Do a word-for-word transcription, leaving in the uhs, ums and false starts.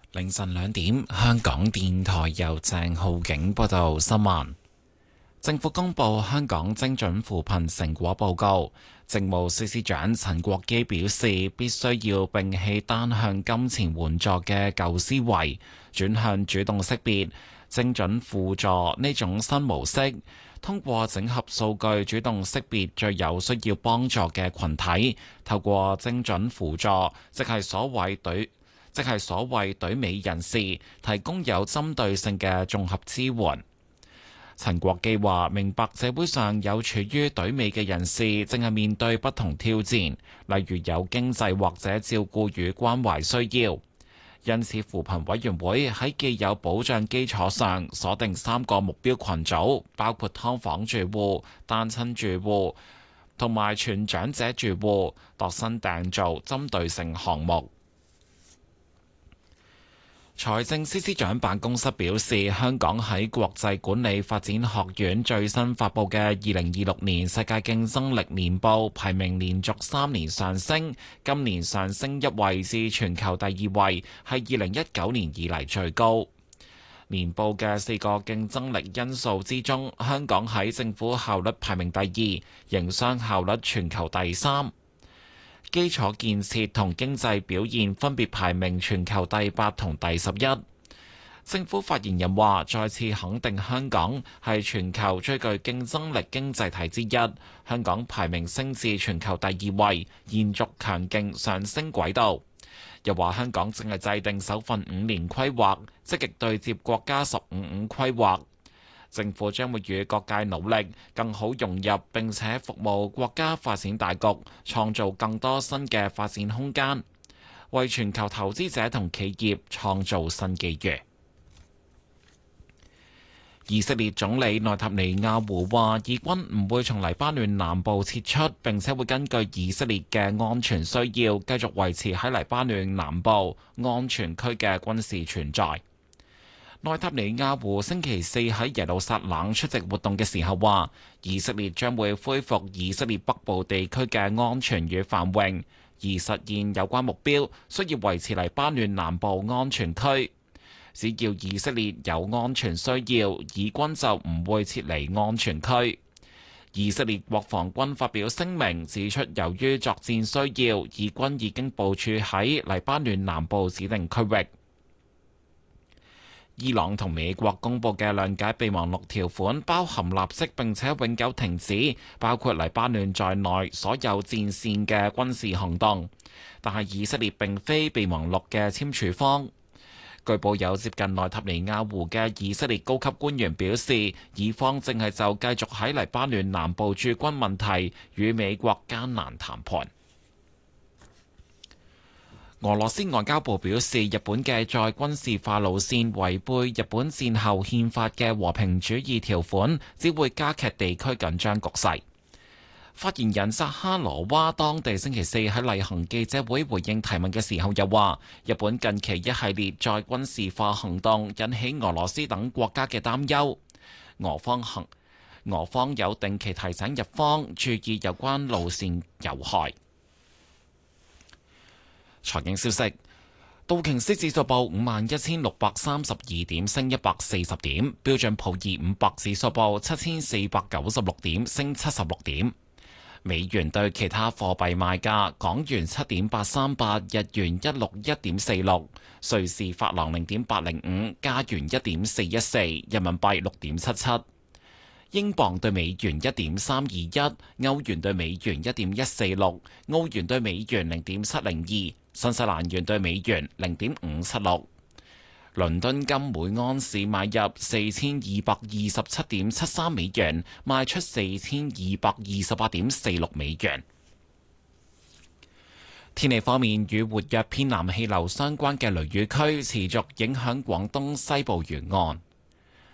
凌晨兩點，香港電台由鄭浩景報道新聞。政府公布香港精準扶貧成果報告，政務司司長陳國基表示，必須要摒棄單向金錢援助嘅舊思維，轉向主動識別、精準輔助呢種新模式，通過整合數據，主動識別最有需要幫助嘅群體，透過精準輔助，即係所謂隊。即係所謂隊尾人士，提供有針對性嘅綜合支援。陳國基話：明白社會上有處於隊尾嘅人士，正係面對不同挑戰，例如有經濟或者照顧與關懷需要。因此，扶貧委員會喺既有保障基礎上，鎖定三個目標群組，包括劏房住戶、單親住戶同埋全長者住戶，度身訂造針對性項目。財政司司長辦公室表示，香港喺國際管理發展學院最新發布嘅二零二六年世界競爭力年報排名連續三年上升，今年上升一位至全球第二位，係二零一九年以嚟最高。年報嘅四個競爭力因素之中，香港喺政府效率排名第二，營商效率全球第三。基礎建設同經濟表現分別排名全球第八同第十一。政府發言人話：再次肯定香港係全球最具競爭力經濟體之一，香港排名升至全球第二位，延續強勁上升軌道。又話香港正係制定首份五年規劃，積極對接國家十五五規劃。政府將會與各界努力，更好融入並且服務國家發展大局，創造更多新嘅發展空間，為全球投資者同企業創造新機遇。以色列總理內塔尼亞胡話，以軍唔會從黎巴嫩南部撤出，並且會根據以色列嘅安全需要，繼續維持喺黎巴嫩南部安全區嘅軍事存在。內塔尼亞胡星期四喺耶路撒冷出席活動嘅時候話，以色列將會恢復以色列北部地區嘅安全與繁榮，而實現有關目標需要維持黎巴嫩南部安全區。只要以色列有安全需要，以軍就唔會撤離安全區。以色列國防軍發表聲明指出，由於作戰需要，以軍已經部署喺黎巴嫩南部指定區域。伊朗同美國公布嘅諒解備忘錄條款包含立即並且永久停止包括黎巴嫩在內所有戰線嘅軍事行動，但係以色列並非備忘錄嘅簽署方。據報有接近內塔尼亞胡嘅以色列高級官員表示，以方正係就繼續喺黎巴嫩南部駐軍問題與美國艱難談判。俄羅斯外交部表示，日本嘅再軍事化路線違背日本戰後憲法嘅和平主義條款，只會加劇地區緊張局勢。發言人扎哈羅娃當地星期四喺例行記者會回應提問嘅時候又話，日本近期一系列再軍事化行動引起俄羅斯等國家嘅擔憂，俄方行俄方有定期提醒日方注意有關路線有害。財經消息，道瓊斯指數報五萬一千六百三十二點，升一百四十點；標準普爾五百指數報七千四百九十六點，升七十六點。美元對其他貨幣賣價：港元七點八三八，日元一六一點四六，瑞士法郎零點八零五，加元一點四一四，人民幣六點七七，英鎊對美元一點三二一，歐元對美元一點一四六，澳元對美元零點七零二，新西蘭元對美元零點五七六。倫敦金每安士買入四千二百二十七點七三美元，賣出四千二百二十八點四六美元。天氣方面，與活躍偏南氣流相關嘅雷雨區持續影響廣東西部沿岸。